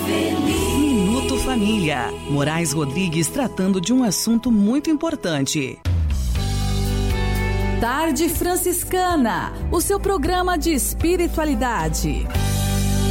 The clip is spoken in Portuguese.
feliz. Minuto Família. Moraes Rodrigues tratando de um assunto muito importante. Tarde Franciscana, o seu programa de espiritualidade.